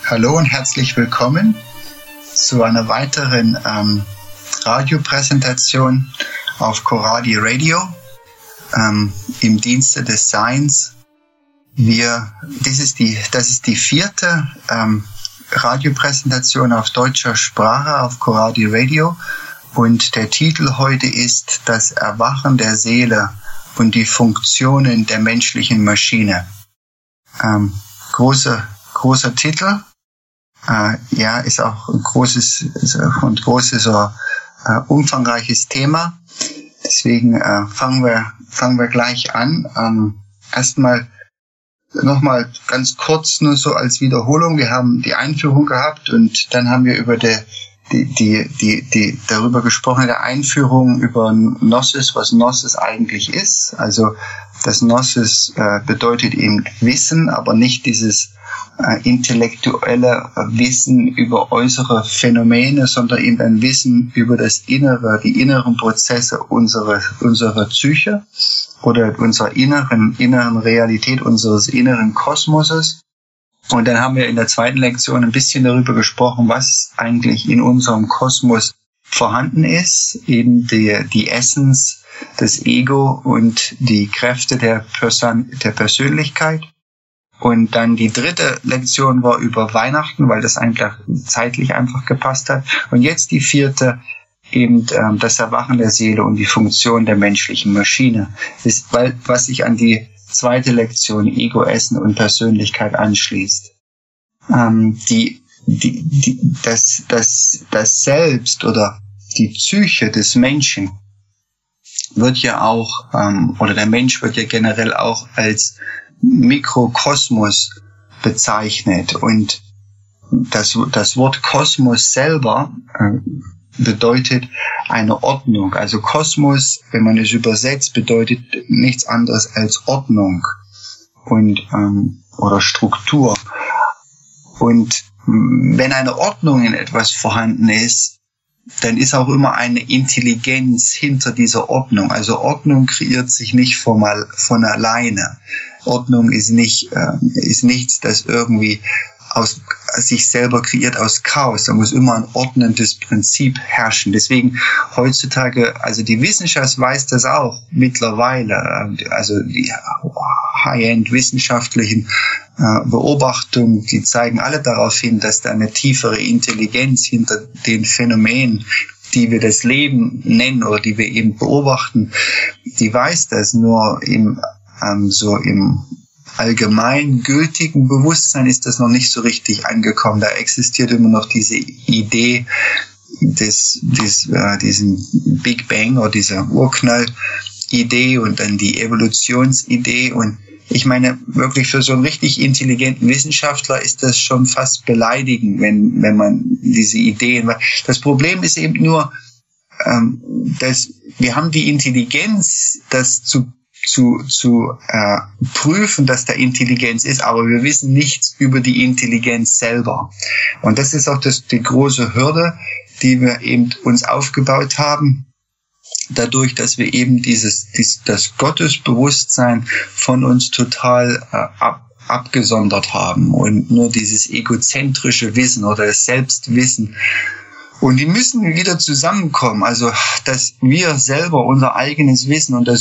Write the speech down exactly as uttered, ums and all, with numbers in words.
Hallo und herzlich willkommen zu einer weiteren ähm, Radiopräsentation auf Coradi Radio ähm, im Dienste des Seins. Wir, das ist die, das ist die vierte ähm, Radiopräsentation auf deutscher Sprache auf Coradi Radio und der Titel heute ist Das Erwachen der Seele und die Funktionen der menschlichen Maschine. Ähm, großer, großer Titel. Äh, ja, ist auch ein großes und großes, uh, uh, umfangreiches Thema. Deswegen äh, fangen wir fangen wir gleich an. Ähm, erstmal nochmal ganz kurz nur so als Wiederholung. Wir haben die Einführung gehabt und dann haben wir über die die die die, die darüber gesprochen, der Einführung über Gnosis, was Gnosis eigentlich ist. Also das Gnosis äh, bedeutet eben Wissen, aber nicht dieses äh, intellektuelle Wissen über äußere Phänomene, sondern eben ein Wissen über das Innere, die inneren Prozesse unserer unserer Psyche oder unserer inneren inneren Realität, unseres inneren Kosmoses. Und dann haben wir in der zweiten Lektion ein bisschen darüber gesprochen, was eigentlich in unserem Kosmos vorhanden ist, eben die, die Essenz, das Ego und die Kräfte der, Person, der Persönlichkeit. Und dann die dritte Lektion war über Weihnachten, weil das einfach zeitlich einfach gepasst hat. Und jetzt die vierte, eben ähm, das Erwachen der Seele und die Funktion der menschlichen Maschine. Das ist, weil, was sich an die zweite Lektion Ego, Essen und Persönlichkeit anschließt. Ähm, die, die, die, das, das, das Selbst oder die Psyche des Menschen wird ja auch, ähm, oder der Mensch wird ja generell auch als Mikrokosmos bezeichnet. Und das, das Wort Kosmos selber äh, bedeutet eine Ordnung. Also Kosmos, wenn man es übersetzt, bedeutet nichts anderes als Ordnung und ähm, oder Struktur. Und wenn eine Ordnung in etwas vorhanden ist, dann ist auch immer eine Intelligenz hinter dieser Ordnung. Also Ordnung kreiert sich nicht von, mal, von alleine. Ordnung ist nicht äh, ist nichts, das irgendwie aus sich selber kreiert aus Chaos. Da muss immer ein ordnendes Prinzip herrschen. Deswegen heutzutage, also die Wissenschaft weiß das auch mittlerweile. Also die High-End wissenschaftlichen äh, Beobachtungen, die zeigen alle darauf hin, dass da eine tiefere Intelligenz hinter den Phänomenen, die wir das Leben nennen oder die wir eben beobachten, die weiß das nur im ähm, so im allgemein gültigen Bewusstsein ist das noch nicht so richtig angekommen. Da existiert immer noch diese Idee des, des äh, diesen Big Bang oder dieser Urknall-Idee und dann die Evolutionsidee. Und ich meine, wirklich für so einen richtig intelligenten Wissenschaftler ist das schon fast beleidigend, wenn, wenn man diese Ideen... Das Problem ist eben nur, ähm, dass wir haben die Intelligenz, das zu zu zu äh, prüfen, dass da Intelligenz ist, aber wir wissen nichts über die Intelligenz selber. Und das ist auch das, die große Hürde, die wir eben uns aufgebaut haben, dadurch, dass wir eben dieses, dieses das Gottesbewusstsein von uns total äh, ab, abgesondert haben und nur dieses egozentrische Wissen oder das Selbstwissen. Und die müssen wieder zusammenkommen, also dass wir selber unser eigenes Wissen und das